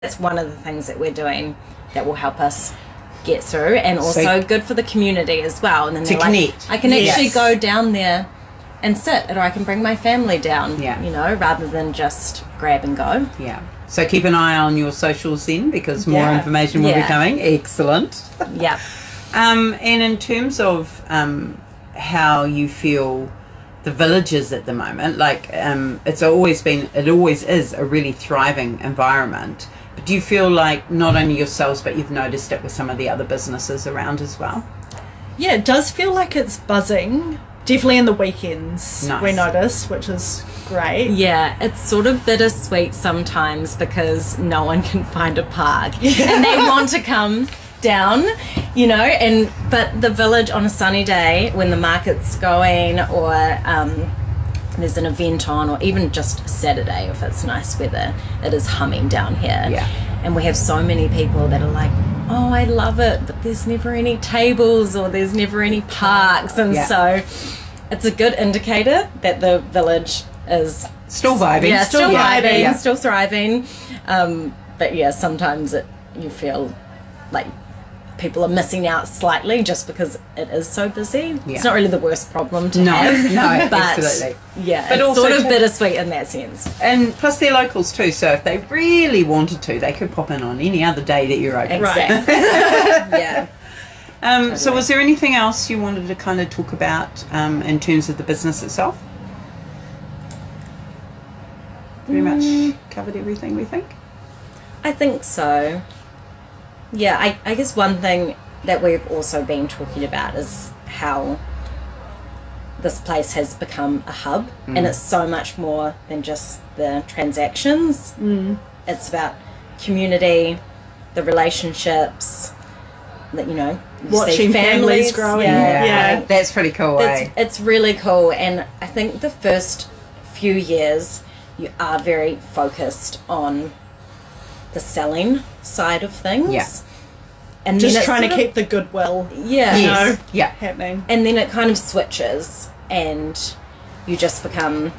that's one of the things that we're doing that will help us get through, and also good for the community as well. And then to connect. I can actually go down there and sit, or I can bring my family down, you know, rather than just grab and go. Yeah. So keep an eye on your socials then, because more information will be coming. Excellent. Yeah. And in terms of how you feel the village is at the moment, like it always is a really thriving environment. But do you feel like not only yourselves, but you've noticed it with some of the other businesses around as well? Yeah, it does feel like it's buzzing. Definitely in the weekends we notice, which is great. Yeah, it's sort of bittersweet sometimes because no one can find a park and they want to come down, you know, but the village on a sunny day when the market's going, or there's an event on, or even just Saturday if it's nice weather, it is humming down here. Yeah. And we have so many people that are like, oh, I love it, but there's never any tables or there's never any parks. And so it's a good indicator that the village is still vibing. Yeah, still vibing, still thriving. But yeah, sometimes you feel like people are missing out slightly just because it is so busy. Yeah. It's not really the worst problem to have. No, but absolutely. Yeah, but it's also sort of bittersweet in that sense. And plus they're locals too, so if they really wanted to, they could pop in on any other day that you're open. Exactly. Yeah. Totally. So was there anything else you wanted to kind of talk about in terms of the business itself? Pretty much covered everything, we think? I think so. Yeah, I guess one thing that we've also been talking about is how this place has become a hub, and it's so much more than just the transactions. It's about community, the relationships, that, you know, watching families growing. Yeah. That's pretty cool. It's really cool, and I think the first few years you are very focused on the selling side of things, and just trying to keep the goodwill happening, and then it kind of switches and you just become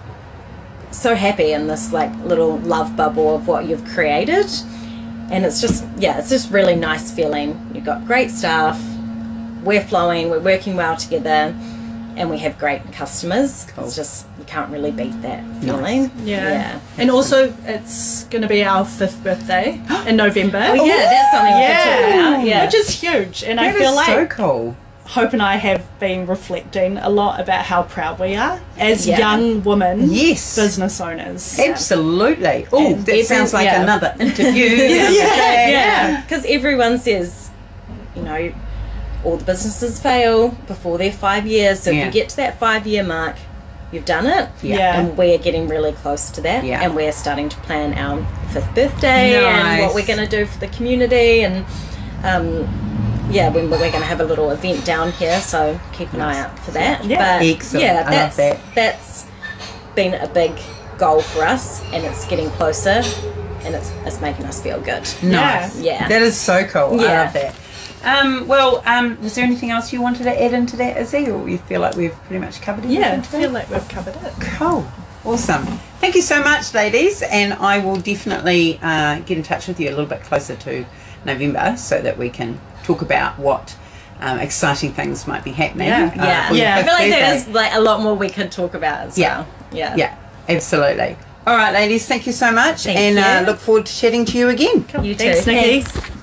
so happy in this like little love bubble of what you've created, and it's just really nice feeling. You've got great staff, we're flowing, we're working well together, and we have great customers. It's just, you can't really beat that feeling. Nice. Yeah. And also, it's going to be our 5th birthday in November. Oh, yeah, that's something we can talk about. Yeah. Which is huge. And that I feel like so cool. Hope and I have been reflecting a lot about how proud we are as young women business owners. Absolutely. Oh, that sounds like another interview. Because everyone says, you know, all the businesses fail before their 5 years. So if you get to that 5-year mark, you've done it. And we're getting really close to that. And we're starting to plan our 5th birthday and what we're going to do for the community. And when we're going to have a little event down here. So keep an eye out for that. Yeah. But excellent. Yeah, that's been a big goal for us, and it's getting closer, and it's making us feel good. Nice. Yeah. That is so cool. I love that. Was there anything else you wanted to add into that, Izzy, or you feel like we've pretty much covered everything? Yeah, I feel like we've covered it. Cool. Awesome. Thank you so much, ladies, and I will definitely get in touch with you a little bit closer to November so that we can talk about what exciting things might be happening. I feel like there's like a lot more we could talk about as well. Yeah, absolutely. All right, ladies, thank you so much, and look forward to chatting to you again. You too. Thanks, Nikki. Thanks.